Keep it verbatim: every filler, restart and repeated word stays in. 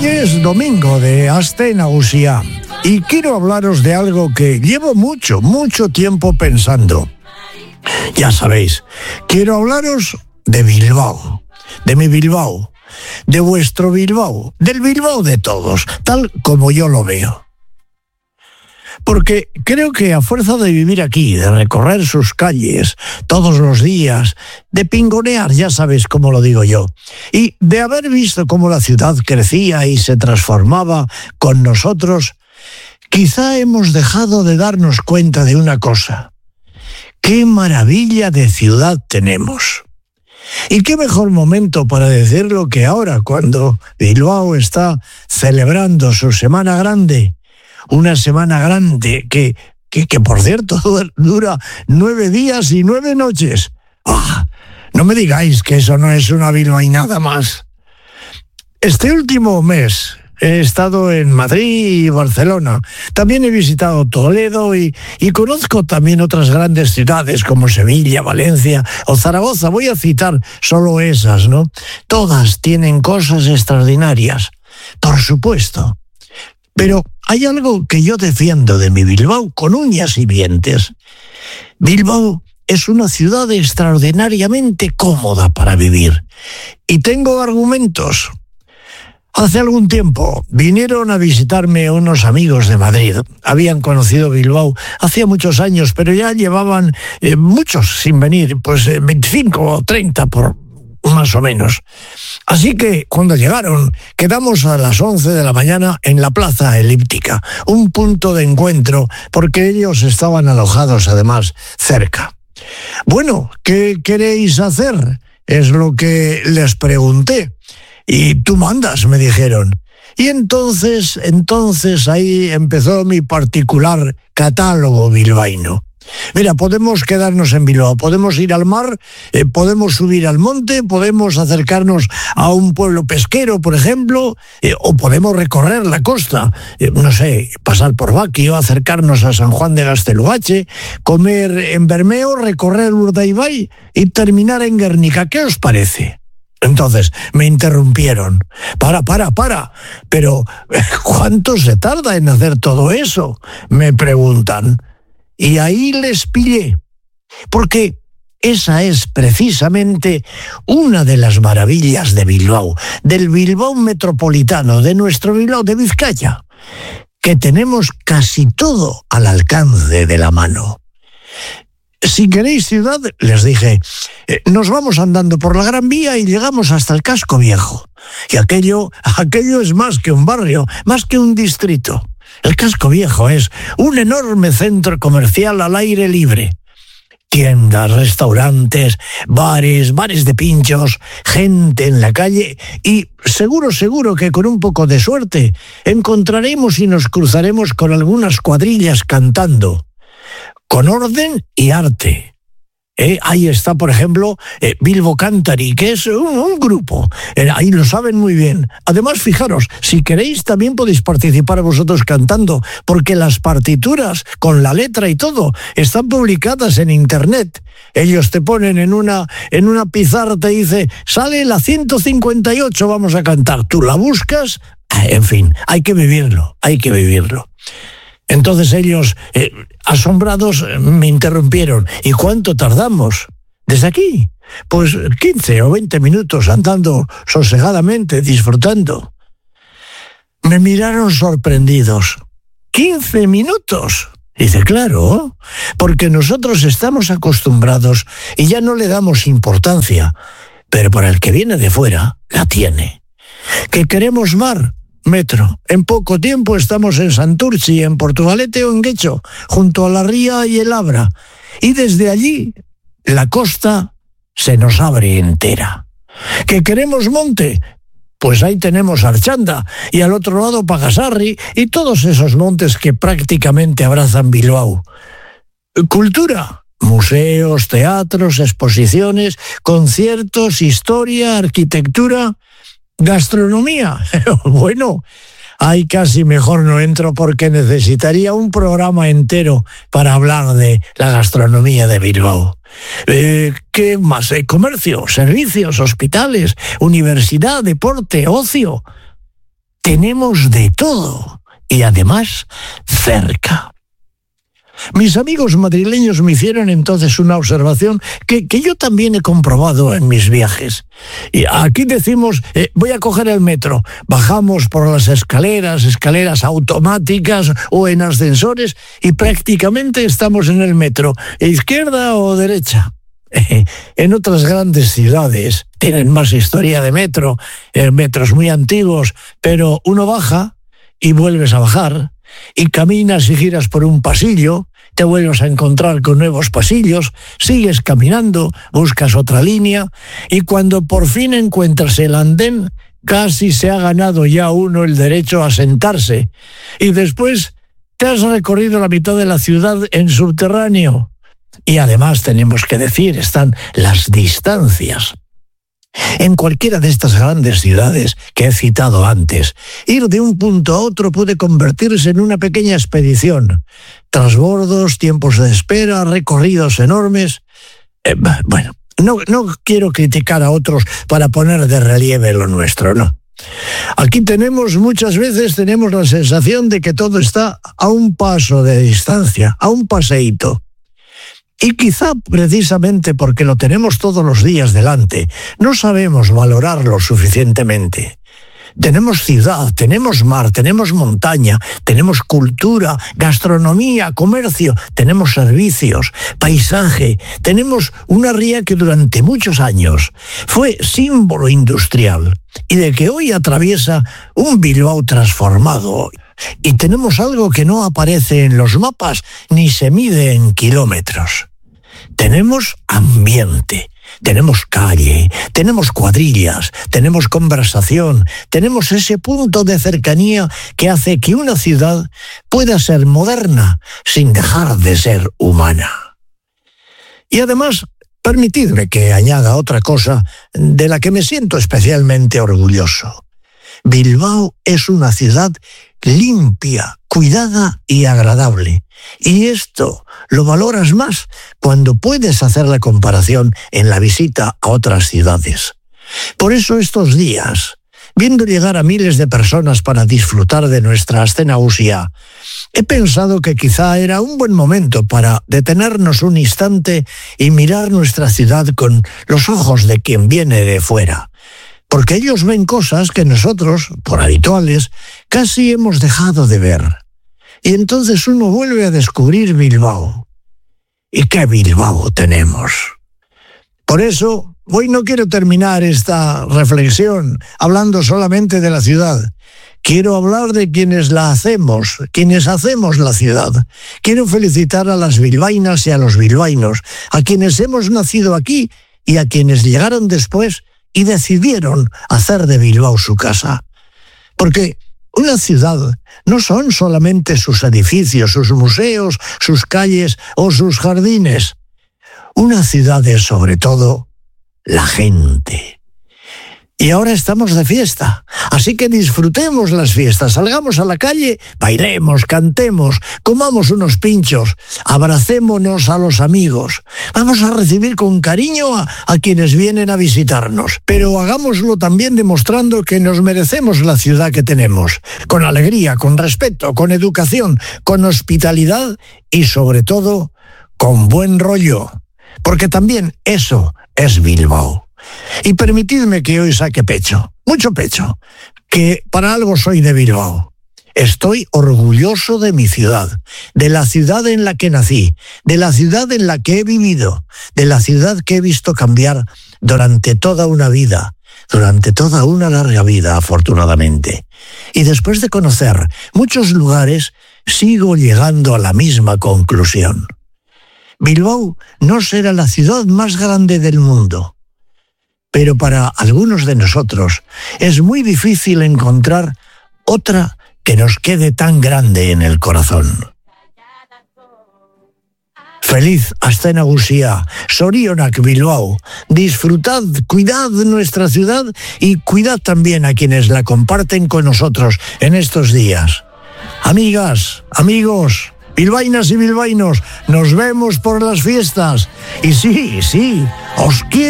Hoy es domingo de Aste Nagusia y quiero hablaros de algo que llevo mucho, mucho tiempo pensando. Ya sabéis, quiero hablaros de Bilbao, de mi Bilbao, de vuestro Bilbao, del Bilbao de todos, tal como yo lo veo. Porque creo que a fuerza de vivir aquí, de recorrer sus calles todos los días, de pingonear, ya sabéis cómo lo digo yo, y de haber visto cómo la ciudad crecía y se transformaba con nosotros, quizá hemos dejado de darnos cuenta de una cosa. ¡Qué maravilla de ciudad tenemos! Y qué mejor momento para decirlo que ahora, cuando Bilbao está celebrando su Semana Grande. Una semana grande que, que, que, por cierto, dura nueve días y nueve noches. ¡Ah! No me digáis que eso no es una bilbainada más. Este último mes he estado en Madrid y Barcelona. También he visitado Toledo y, y conozco también otras grandes ciudades como Sevilla, Valencia o Zaragoza. Voy a citar solo esas, ¿no? Todas tienen cosas extraordinarias, por supuesto. Pero hay algo que yo defiendo de mi Bilbao con uñas y dientes. Bilbao es una ciudad extraordinariamente cómoda para vivir. Y tengo argumentos. Hace algún tiempo vinieron a visitarme unos amigos de Madrid. Habían conocido Bilbao hacía muchos años, pero ya llevaban eh, muchos sin venir, pues eh, veinticinco o treinta por más o menos. Así que cuando llegaron, quedamos a las once de la mañana en la Plaza Elíptica, un punto de encuentro, porque ellos estaban alojados además cerca. Bueno, ¿qué queréis hacer? Es lo que les pregunté. Y tú mandas, me dijeron. Y entonces, entonces ahí empezó mi particular catálogo bilbaíno. Mira, podemos quedarnos en Bilbao, podemos ir al mar, eh, podemos subir al monte, podemos acercarnos a un pueblo pesquero, por ejemplo, eh, o podemos recorrer la costa, eh, no sé, pasar por Baquio, acercarnos a San Juan de Gaztelugatxe, comer en Bermeo, recorrer Urdaibai y terminar en Guernica. ¿Qué os parece? Entonces me interrumpieron. Para, para, para. Pero, ¿cuánto se tarda en hacer todo eso? Me preguntan. Y ahí les pillé, porque esa es precisamente una de las maravillas de Bilbao, del Bilbao metropolitano, de nuestro Bilbao de Vizcaya, que tenemos casi todo al alcance de la mano. Si queréis ciudad, les dije, eh, nos vamos andando por la Gran Vía y llegamos hasta el Casco Viejo. Y aquello, aquello es más que un barrio, más que un distrito. El Casco Viejo es un enorme centro comercial al aire libre. Tiendas, restaurantes, bares, bares de pinchos, gente en la calle y seguro, seguro que con un poco de suerte encontraremos y nos cruzaremos con algunas cuadrillas cantando, con orden y arte. Eh, ahí está, por ejemplo, eh, Bilbo Cantari, que es un, un grupo. Eh, ahí lo saben muy bien. Además, fijaros, si queréis también podéis participar vosotros cantando, porque las partituras, con la letra y todo, están publicadas en internet. Ellos te ponen en una, en una pizarra, te dice, sale la ciento cincuenta y ocho, vamos a cantar. Tú la buscas, en fin, hay que vivirlo, hay que vivirlo. Entonces ellos, eh, asombrados, me interrumpieron. ¿Y cuánto tardamos? ¿Desde aquí? Pues quince o veinte minutos andando sosegadamente, disfrutando. Me miraron sorprendidos. ¿quince minutos? Dice, claro, porque nosotros estamos acostumbrados y ya no le damos importancia, pero para el que viene de fuera, la tiene. ¿Que queremos mar? Metro. En poco tiempo estamos en Santurchi, en Portugalete o en Guecho, junto a la ría y el Abra. Y desde allí, la costa se nos abre entera. ¿Que queremos monte? Pues ahí tenemos Archanda y al otro lado Pagasarri y todos esos montes que prácticamente abrazan Bilbao. Cultura. Museos, teatros, exposiciones, conciertos, historia, arquitectura. Gastronomía, bueno, ahí casi mejor no entro porque necesitaría un programa entero para hablar de la gastronomía de Bilbao. Eh, ¿Qué más? Eh, comercio, servicios, hospitales, universidad, deporte, ocio. tenemos de todo y además cerca. Mis amigos madrileños me hicieron entonces una observación que, que yo también he comprobado en mis viajes. Y aquí decimos, eh, voy a coger el metro. Bajamos por las escaleras, escaleras automáticas o en ascensores y prácticamente estamos en el metro, izquierda o derecha. En otras grandes ciudades tienen más historia de metro, eh, metros muy antiguos, pero uno baja y vuelves a bajar, y caminas y giras por un pasillo, te vuelves a encontrar con nuevos pasillos, sigues caminando, buscas otra línea, y cuando por fin encuentras el andén, casi se ha ganado ya uno el derecho a sentarse, y después te has recorrido la mitad de la ciudad en subterráneo. Y además tenemos que decir, están las distancias. En cualquiera de estas grandes ciudades que he citado antes, ir de un punto a otro puede convertirse en una pequeña expedición. Transbordos, tiempos de espera, recorridos enormes. Eh, bueno, no, no quiero criticar a otros para poner de relieve lo nuestro, no. Aquí tenemos, muchas veces tenemos la sensación de que todo está a un paso de distancia, a un paseíto. Y quizá precisamente porque lo tenemos todos los días delante, no sabemos valorarlo suficientemente. Tenemos ciudad, tenemos mar, tenemos montaña, tenemos cultura, gastronomía, comercio, tenemos servicios, paisaje, tenemos una ría que durante muchos años fue símbolo industrial y de que hoy atraviesa un Bilbao transformado. Y tenemos algo que no aparece en los mapas ni se mide en kilómetros. Tenemos ambiente, tenemos calle, tenemos cuadrillas, tenemos conversación, tenemos ese punto de cercanía que hace que una ciudad pueda ser moderna sin dejar de ser humana. Y además, permitidme que añada otra cosa de la que me siento especialmente orgulloso. Bilbao es una ciudad limpia, cuidada y agradable. Y esto lo valoras más cuando puedes hacer la comparación en la visita a otras ciudades. Por eso estos días, viendo llegar a miles de personas para disfrutar de nuestra Astenagusia, he pensado que quizá era un buen momento para detenernos un instante y mirar nuestra ciudad con los ojos de quien viene de fuera. Porque ellos ven cosas que nosotros, por habituales, casi hemos dejado de ver. Y entonces uno vuelve a descubrir Bilbao. ¿Y qué Bilbao tenemos? Por eso, hoy no quiero terminar esta reflexión hablando solamente de la ciudad. Quiero hablar de quienes la hacemos, quienes hacemos la ciudad. Quiero felicitar a las bilbaínas y a los bilbaínos, a quienes hemos nacido aquí y a quienes llegaron después y decidieron hacer de Bilbao su casa. Porque una ciudad no son solamente sus edificios, sus museos, sus calles o sus jardines. Una ciudad es sobre todo la gente. Y ahora estamos de fiesta, así que disfrutemos las fiestas, salgamos a la calle, bailemos, cantemos, comamos unos pinchos, abracémonos a los amigos, vamos a recibir con cariño a, a quienes vienen a visitarnos, pero hagámoslo también demostrando que nos merecemos la ciudad que tenemos, con alegría, con respeto, con educación, con hospitalidad y sobre todo con buen rollo, porque también eso es Bilbao. Y permitidme que hoy saque pecho, mucho pecho, que para algo soy de Bilbao. Estoy orgulloso de mi ciudad, de la ciudad en la que nací, de la ciudad en la que he vivido, de la ciudad que he visto cambiar durante toda una vida, durante toda una larga vida, afortunadamente. Y después de conocer muchos lugares, sigo llegando a la misma conclusión. Bilbao no será la ciudad más grande del mundo, pero para algunos de nosotros es muy difícil encontrar otra que nos quede tan grande en el corazón. Feliz Astenagusia, Sorionak Bilbao. Disfrutad, cuidad nuestra ciudad y cuidad también a quienes la comparten con nosotros en estos días. Amigas, amigos, bilbaínas y bilbaínos, nos vemos por las fiestas. Y sí, sí, os quiero.